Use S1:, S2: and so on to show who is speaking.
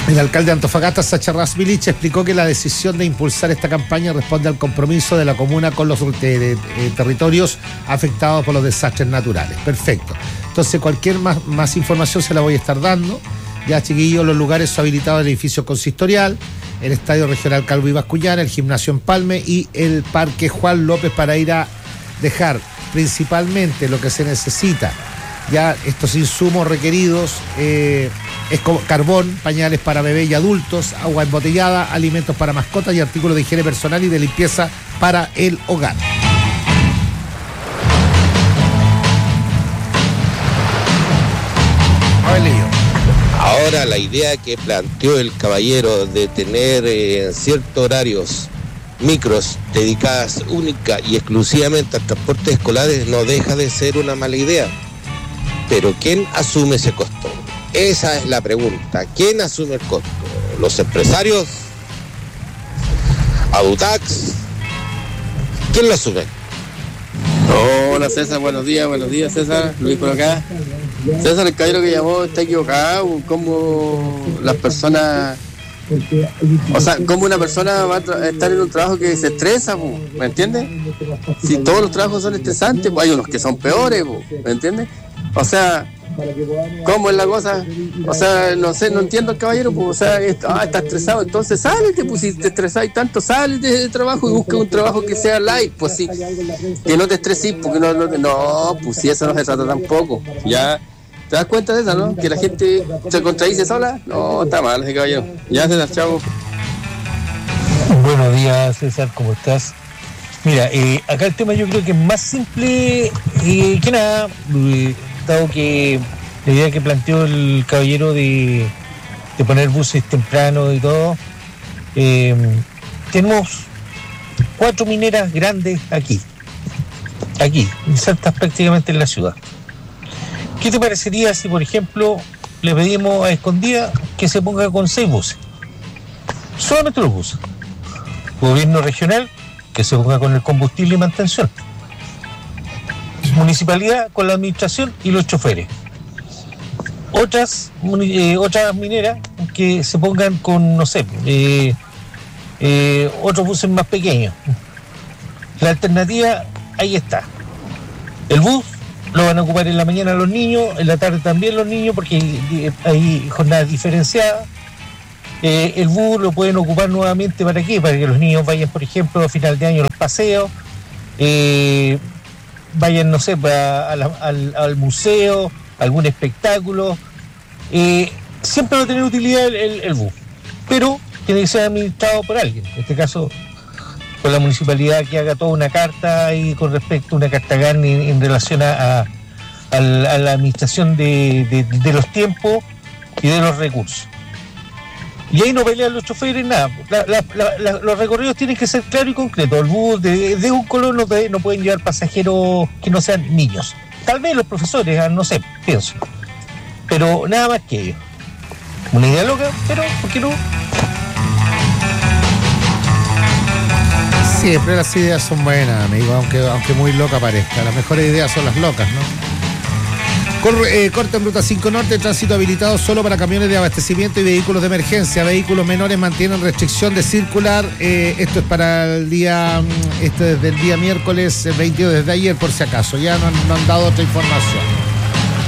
S1: El alcalde de Antofagasta, Sacha Rasmilich, explicó que la decisión de impulsar esta campaña responde al compromiso de la comuna con los territorios afectados por los desastres naturales. Perfecto. Entonces, cualquier más información se la voy a estar dando. Ya, chiquillos, los lugares son habilitados: el edificio consistorial, el Estadio Regional Calvo y Bascuñán, el Gimnasio Empalme y el Parque Juan López, para ir a dejar principalmente lo que se necesita. Ya estos insumos requeridos es como carbón, pañales para bebés y adultos, agua embotellada, alimentos para mascotas y artículos de higiene personal y de limpieza para el hogar.
S2: Ahora la idea que planteó el caballero de tener en ciertos horarios micros dedicadas única y exclusivamente al transporte escolares no deja de ser una mala idea. Pero ¿quién asume ese costo? Esa es la pregunta. ¿Quién asume el costo? ¿Los empresarios? ¿Adutax? ¿Quién lo asume?
S3: Hola César, buenos días César, Luis por acá. César, el caballero que llamó está equivocado. ¿Cómo las personas... O sea, ¿cómo una persona va a estar en un trabajo que se estresa, ¿me entiendes? Si todos los trabajos son estresantes, pues hay unos que son peores, ¿me entiendes? O sea, ¿cómo es la cosa? O sea, no sé, no entiendo al caballero, pues, o sea, está estresado, entonces sálete, pues si te estresáis tanto, sálete de trabajo y busca un trabajo que sea light, pues sí, que no te estreses, porque no, pues si eso no se trata tampoco, ya, ¿te das cuenta de eso, no? Que la gente se contradice sola, no, está mal ese caballero, ya César, chao.
S4: Buenos días César, ¿cómo estás? Mira, acá el tema yo creo que es más simple que nada, dado que la idea que planteó el caballero de poner buses temprano y todo, tenemos 4 mineras grandes aquí, insertas prácticamente en la ciudad. ¿Qué te parecería si, por ejemplo, le pedimos a Escondida que se ponga con 6 buses? Solamente los buses. Gobierno regional, que se ponga con el combustible y mantención. Municipalidad con la administración y los choferes. Otras mineras que se pongan con, no sé, otros buses más pequeños. La alternativa ahí está. El bus lo van a ocupar en la mañana los niños, en la tarde también los niños, porque hay jornadas diferenciadas. El bus lo pueden ocupar nuevamente, ¿para qué? Para que los niños vayan, por ejemplo, a final de año a los paseos, vayan, no sé, al museo, algún espectáculo. Siempre va a tener utilidad el bus, pero tiene que ser administrado por alguien, en este caso por la municipalidad, que haga toda una carta y con respecto a una carta GAN en relación a la administración de los tiempos y de los recursos. Y ahí no pelean los choferes, nada. Los recorridos tienen que ser claros y concretos. El bus de un color no pueden llevar pasajeros que no sean niños. Tal vez los profesores, no sé, pienso. Pero nada más que ello. Una idea loca, pero ¿por qué no?
S1: Siempre las ideas son buenas, amigo, aunque muy loca parezca. Las mejores ideas son las locas, ¿no? Corte en Ruta 5 Norte, tránsito habilitado solo para camiones de abastecimiento y vehículos de emergencia. Vehículos menores mantienen restricción de circular. Esto es para el día, desde el día miércoles 22, desde ayer por si acaso. Ya no han dado otra información.